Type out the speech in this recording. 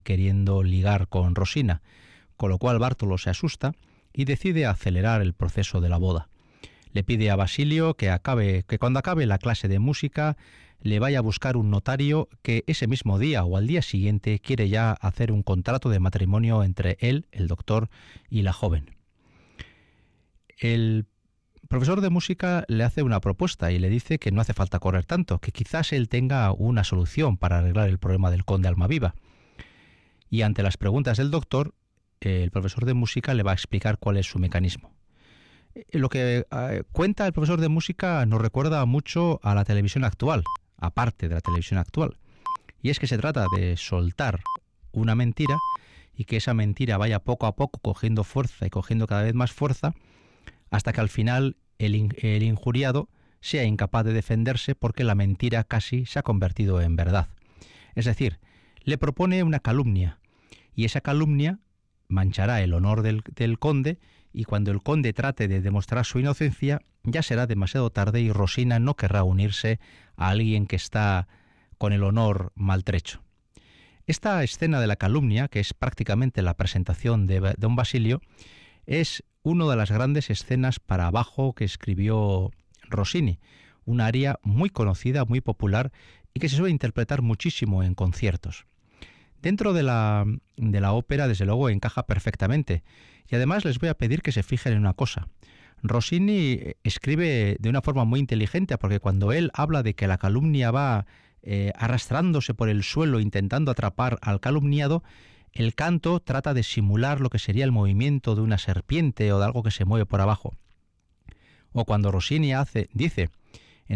queriendo ligar con Rosina, con lo cual Bartolo se asusta y decide acelerar el proceso de la boda. Le pide a Basilio que cuando acabe la clase de música le vaya a buscar un notario que ese mismo día o al día siguiente quiere ya hacer un contrato de matrimonio entre él, el doctor, y la joven. El profesor de música le hace una propuesta y le dice que no hace falta correr tanto, que quizás él tenga una solución para arreglar el problema del conde Almaviva. Y ante las preguntas del doctor, el profesor de música le va a explicar cuál es su mecanismo. Lo que cuenta el profesor de música nos recuerda mucho a la televisión actual, aparte de la televisión actual. Y es que se trata de soltar una mentira y que esa mentira vaya poco a poco cogiendo fuerza y cogiendo cada vez más fuerza hasta que al final el injuriado sea incapaz de defenderse porque la mentira casi se ha convertido en verdad. Es decir, le propone una calumnia y esa calumnia manchará el honor del conde y cuando el conde trate de demostrar su inocencia ya será demasiado tarde y Rosina no querrá unirse a alguien que está con el honor maltrecho. Esta escena de la calumnia, que es prácticamente la presentación de don Basilio, es una de las grandes escenas para bajo que escribió Rossini, una aria muy conocida, muy popular y que se suele interpretar muchísimo en conciertos. Dentro de la ópera, desde luego, encaja perfectamente. Y además les voy a pedir que se fijen en una cosa. Rossini escribe de una forma muy inteligente, porque cuando él habla de que la calumnia va arrastrándose por el suelo intentando atrapar al calumniado, el canto trata de simular lo que sería el movimiento de una serpiente o de algo que se mueve por abajo. O cuando Rossini dice